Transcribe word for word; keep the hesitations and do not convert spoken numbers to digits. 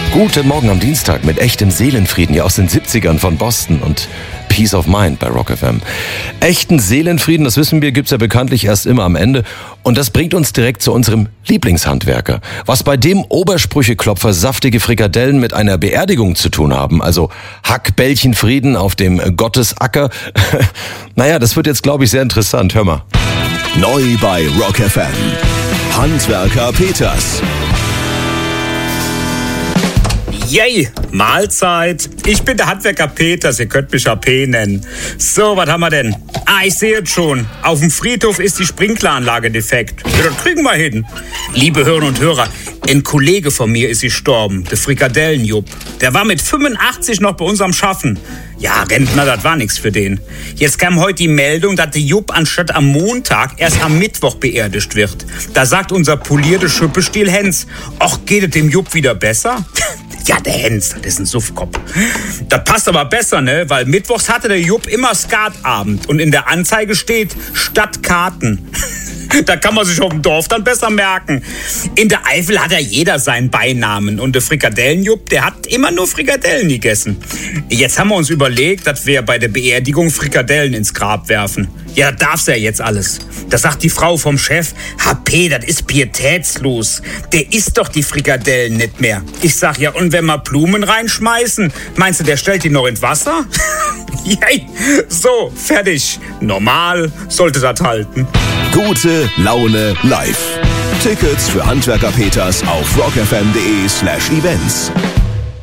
Guten Morgen am Dienstag mit echtem Seelenfrieden, ja aus den siebzigern von Boston und Peace of Mind bei Rock F M. Echten Seelenfrieden, das wissen wir, gibt's ja bekanntlich erst immer am Ende. Und das bringt uns direkt zu unserem Lieblingshandwerker. Was bei dem Obersprücheklopfer saftige Frikadellen mit einer Beerdigung zu tun haben, also Hackbällchenfrieden auf dem Gottesacker. Naja, das wird jetzt, glaube ich, sehr interessant. Hör mal. Neu bei Rock F M. Handwerker Peters. Yay, Mahlzeit. Ich bin der Handwerker Peters, ihr könnt mich A P nennen. So, was haben wir denn? Ah, ich sehe es schon. Auf dem Friedhof ist die Sprinkleranlage defekt. Ja, das kriegen wir hin. Liebe Hörerinnen und Hörer, ein Kollege von mir ist gestorben, der Frikadellenjupp. Der war mit fünfundachtzig noch bei uns am Schaffen. Ja, Rentner, das war nichts für den. Jetzt kam heute die Meldung, dass der Jupp anstatt am Montag erst am Mittwoch beerdigt wird. Da sagt unser polierte Schüppestiel Hens, ach, geht es dem Jupp wieder besser? Ja, der Hens, das ist ein Suffkopf. Das passt aber besser, ne? Weil mittwochs hatte der Jupp immer Skatabend und in der Anzeige steht Stadtkarten. Da kann man sich auf dem Dorf dann besser merken. In der Eifel hat ja jeder seinen Beinamen. Und der Frikadellenjupp, der hat immer nur Frikadellen gegessen. Jetzt haben wir uns überlegt, dass wir bei der Beerdigung Frikadellen ins Grab werfen. Ja, das darf's ja jetzt alles. Da sagt die Frau vom Chef, H P, das ist pietätslos. Der isst doch die Frikadellen nicht mehr. Ich sag, ja, und wenn wir Blumen reinschmeißen, meinst du, der stellt die noch ins Wasser? Yay. So, fertig. Normal sollte das halten. Gute Laune live. Tickets für Handwerker Peters auf rockfm.de slash events.